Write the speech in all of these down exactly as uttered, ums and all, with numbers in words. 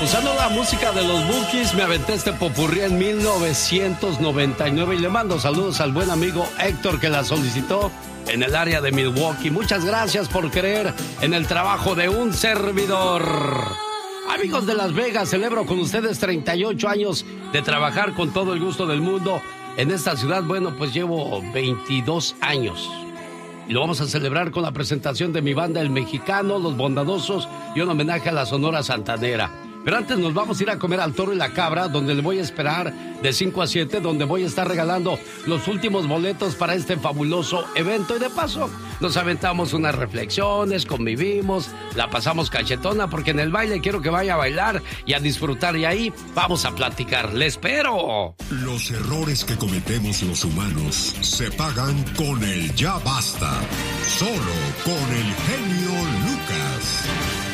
Usando la música de los Bukis, me aventé este popurrí en mil novecientos noventa y nueve y le mando saludos al buen amigo Héctor que la solicitó en el área de Milwaukee. Muchas gracias por creer en el trabajo de un servidor. Amigos de Las Vegas, celebro con ustedes treinta y ocho años de trabajar con todo el gusto del mundo en esta ciudad. Bueno, pues llevo veintidós años. Y lo vamos a celebrar con la presentación de mi banda El Mexicano, Los Bondadosos y un homenaje a la Sonora Santanera. Pero antes nos vamos a ir a comer al Toro y la Cabra, donde le voy a esperar de cinco a siete, donde voy a estar regalando los últimos boletos para este fabuloso evento. Y de paso, nos aventamos unas reflexiones, convivimos, la pasamos cachetona, porque en el baile quiero que vaya a bailar y a disfrutar. Y ahí vamos a platicar. ¡Le espero! Los errores que cometemos los humanos se pagan con el ya basta. Solo con el genio Lucas.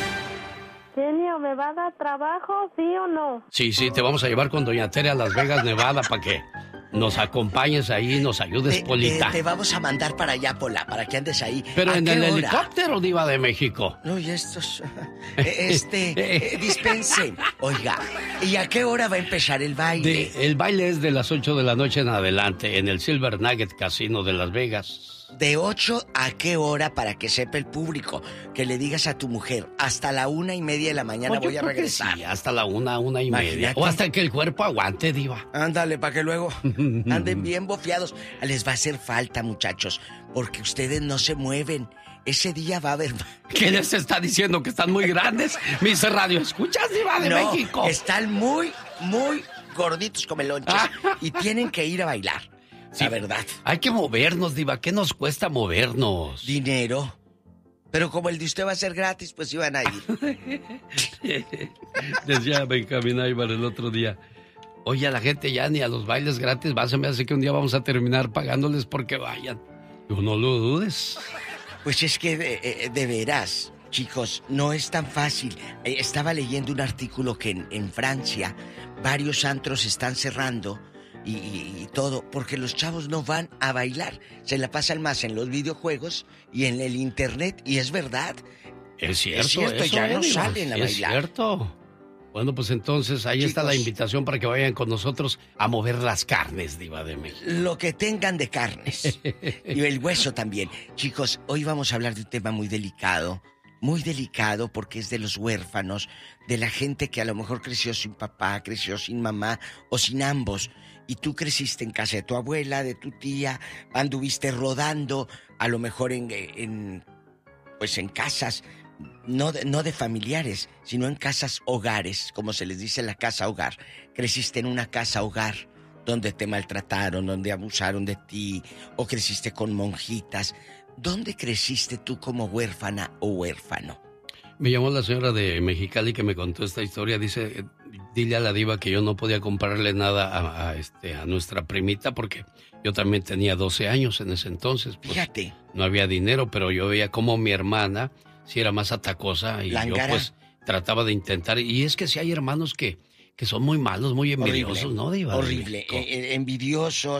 Genio, ¿me va a dar trabajo, sí o no? Sí, sí, te vamos a llevar con Doña Tere a Las Vegas, Nevada, para que nos acompañes ahí y nos ayudes, te, Polita. Te, te vamos a mandar para allá, Pola, para que andes ahí. Pero en el hora? helicóptero, Diva de México. No, y estos... Este, eh, dispense. Oiga, ¿y a qué hora va a empezar el baile? De, el baile es de las ocho de la noche en adelante, en el Silver Nugget Casino de Las Vegas. ¿De ocho a qué hora para que sepa el público? Que le digas a tu mujer, hasta la una y media de la mañana Pues voy a regresar. Sí, hasta la una, una y Imagínate. media. O hasta que el cuerpo aguante, Diva. Ándale, para que luego anden bien bofiados. Les va a hacer falta, muchachos, porque ustedes no se mueven. Ese día va a haber... ¿Qué les está diciendo? ¿Que están muy grandes? Mis radio, ¿escuchas, Diva de no, México? Están muy, muy gorditos como melonches y tienen que ir a bailar. Sí, la verdad. Hay que movernos, Diva. ¿Qué nos cuesta movernos? Dinero. Pero como el de usted va a ser gratis, pues iban a ir. Decía Benjamín Aybar el otro día. Oye, a la gente ya ni a los bailes gratis va. Se me hace que un día vamos a terminar pagándoles porque vayan. Yo no lo dudes. Pues es que de, de veras, chicos, no es tan fácil. Estaba leyendo un artículo que en, en Francia varios antros están cerrando. Y, y, y todo, porque los chavos no van a bailar, se la pasan más en los videojuegos y en el internet, y es verdad. Es cierto, es cierto, eso, ya no Diva, salen a es bailar. Es cierto. Bueno, pues entonces ahí Chicos, está la invitación para que vayan con nosotros a mover las carnes, Diva de México. Lo que tengan de carnes. Y el hueso también. Chicos, hoy vamos a hablar de un tema muy delicado. Muy delicado porque es de los huérfanos, de la gente que a lo mejor creció sin papá, creció sin mamá o sin ambos. Y tú creciste en casa de tu abuela, de tu tía, anduviste rodando, a lo mejor en, en pues en casas, no de, no de familiares, sino en casas hogares, como se les dice la casa hogar. Creciste en una casa hogar donde te maltrataron, donde abusaron de ti, o creciste con monjitas. ¿Dónde creciste tú como huérfana o huérfano? Me llamó la señora de Mexicali que me contó esta historia. Dice, dile a la Diva que yo no podía comprarle nada a, a, este, a nuestra primita porque yo también tenía doce años en ese entonces. Pues, fíjate. No había dinero, pero yo veía como mi hermana sí era más atacosa y Lángara. yo pues trataba de intentar. Y es que sí hay hermanos que, que son muy malos, muy envidiosos, horrible, ¿no, Diva? Horrible, eh, envidiosos.